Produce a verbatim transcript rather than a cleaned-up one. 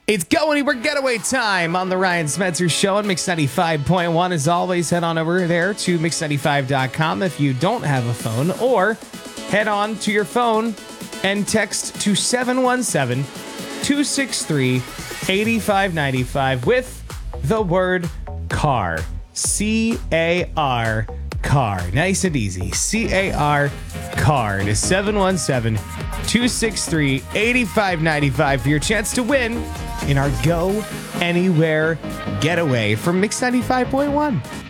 It's Go Anywhere Getaway time on the Ryan Smetzer Show on Mix ninety-five point one. As always, head on over there to mix ninety-five dot com if you don't have a phone, or head on to your phone and text to seven one seven, two six three, eight five nine five with the word car. C A R, car. Nice and easy. C A R, car to seven one seven, two six three, eight five nine five for your chance to win in our Go Anywhere Getaway from Mix ninety-five point one.